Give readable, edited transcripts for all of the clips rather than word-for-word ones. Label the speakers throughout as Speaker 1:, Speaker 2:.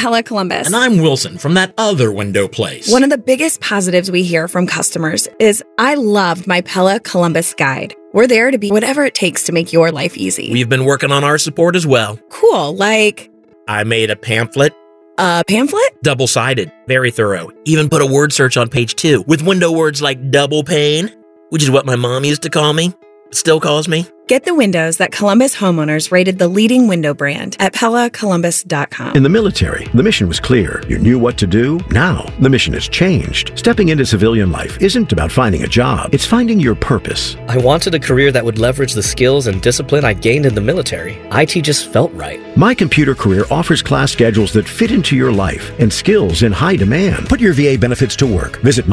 Speaker 1: Pella Columbus.
Speaker 2: And I'm Wilson from that other window place.
Speaker 1: One of the biggest positives we hear from customers is, I loved my Pella Columbus guide. We're there to be whatever it takes to make your life easy.
Speaker 2: We've been working on our support as well.
Speaker 1: Cool, like...
Speaker 2: I made a pamphlet.
Speaker 1: A pamphlet?
Speaker 2: Double-sided, very thorough. Even put a word search on page 2 with window words like double pane, which is what my mom used to call me. Still calls me.
Speaker 1: Get the windows that Columbus homeowners rated the leading window brand at PellaColumbus.com.
Speaker 3: In the military, the mission was clear. You knew what to do. Now, the mission has changed. Stepping into civilian life isn't about finding a job. It's finding your purpose.
Speaker 4: I wanted a career that would leverage the skills and discipline I gained in the military. IT just felt right.
Speaker 3: My Computer Career offers class schedules that fit into your life and skills in high demand. Put your VA benefits to work. Visit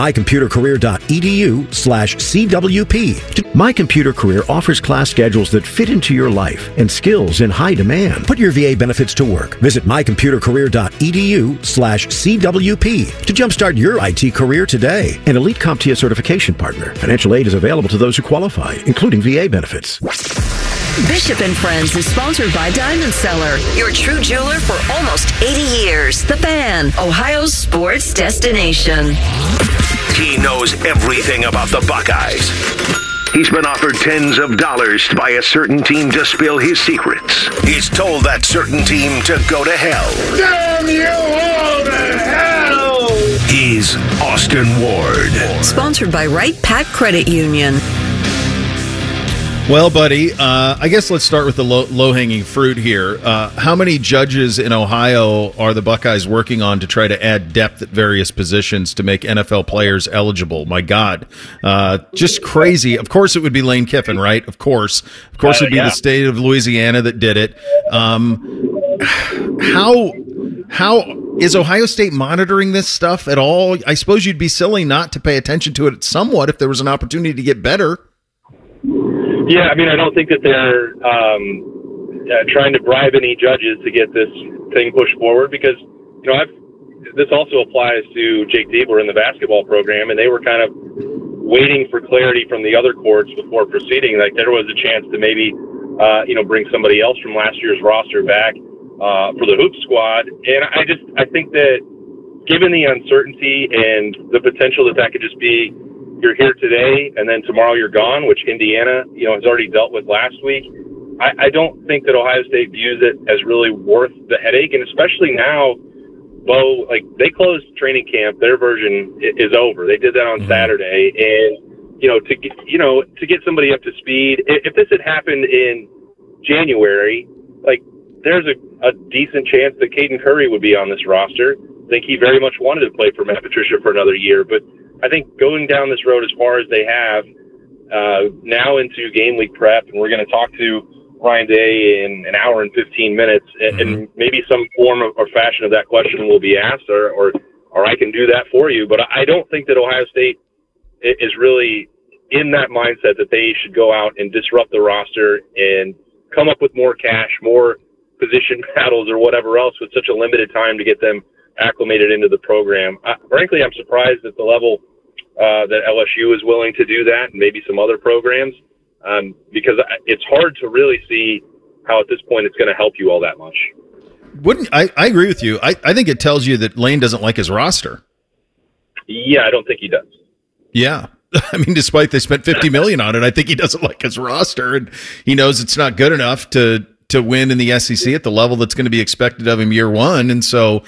Speaker 3: mycomputercareer.edu/CWP. My Computer Career offers class schedules that fit into your life and skills in high demand. Put your VA benefits to work. Visit mycomputercareer.edu/CWP to jumpstart your IT career today. An Elite CompTIA certification partner. Financial aid is available to those who qualify, including VA benefits.
Speaker 5: Bishop and Friends is sponsored by Diamond Seller, your true jeweler for almost 80 years. The Fan, Ohio's sports destination.
Speaker 6: He knows everything about the Buckeyes. He's been offered tens of dollars by a certain team to spill his secrets. He's told that certain team to go to hell.
Speaker 7: Damn you all to hell!
Speaker 6: He's Austin Ward.
Speaker 5: Sponsored by Wright Pat Credit Union.
Speaker 8: Well, buddy, I guess let's start with the low-hanging fruit here. How many judges in Ohio are the Buckeyes working on to try to add depth at various positions to make NFL players eligible? My God. Just crazy. Of course it would be Lane Kiffin, right? Of course. Of course it would be the state of Louisiana that did it. How is Ohio State monitoring this stuff at all? I suppose you'd be silly not to pay attention to it somewhat if there was an opportunity to get better.
Speaker 9: Yeah, I mean, I don't think that they're trying to bribe any judges to get this thing pushed forward because, you know, this also applies to Jake Diebler in the basketball program, and they were kind of waiting for clarity from the other courts before proceeding. Like, there was a chance to maybe, bring somebody else from last year's roster back for the hoop squad. And I think that given the uncertainty and the potential that could just be, you're here today and then tomorrow you're gone, which Indiana, has already dealt with last week. I don't think that Ohio State views it as really worth the headache. And especially now, Bo, like, they closed training camp. Their version is over. They did that on Saturday. And, to get somebody up to speed, if this had happened in January, like, there's a decent chance that Caden Curry would be on this roster. I think he very much wanted to play for Matt Patricia for another year, but I think going down this road as far as they have now into game week prep, and we're going to talk to Ryan Day in an hour and 15 minutes, and maybe some form or fashion of that question will be asked, or I can do that for you. But I don't think that Ohio State is really in that mindset that they should go out and disrupt the roster and come up with more cash, more position battles, or whatever else with such a limited time to get them acclimated into the program. Frankly, I'm surprised at the level that LSU is willing to do that, and maybe some other programs, because it's hard to really see how at this point it's going to help you all that much.
Speaker 8: I agree with you. I think it tells you that Lane doesn't like his roster.
Speaker 9: Yeah, I don't think he does.
Speaker 8: Yeah. I mean, despite they spent $50 million on it, I think he doesn't like his roster, and he knows it's not good enough to win in the SEC at the level that's going to be expected of him year one. And so,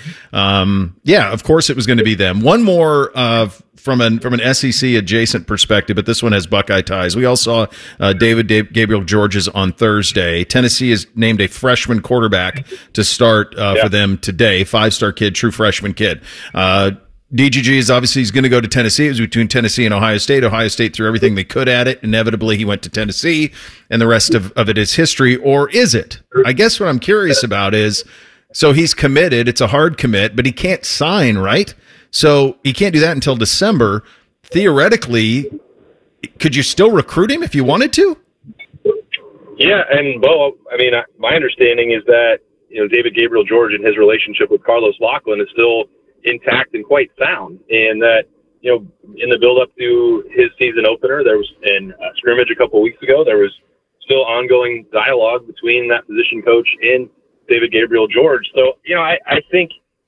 Speaker 8: of course it was going to be them. One more from an SEC adjacent perspective, but this one has Buckeye ties. We all saw David Gabriel Georges on Thursday. Tennessee has named a freshman quarterback to start for them today. 5-star kid, true freshman kid. DGG is obviously he's going to go to Tennessee. It was between Tennessee and Ohio State. Ohio State threw everything they could at it. Inevitably, he went to Tennessee, and the rest of it is history. Or is it? I guess what I'm curious about is, so he's committed. It's a hard commit, but he can't sign, right? So he can't do that until December. Theoretically, could you still recruit him if you wanted to?
Speaker 9: Yeah, and Bo, I mean, my understanding is that, David Gabriel George and his relationship with Carlos Lachlan is still intact and quite sound, and that in the build up to his season opener, there was in a scrimmage a couple of weeks ago, there was still ongoing dialogue between that position coach and David Gabriel George. So I think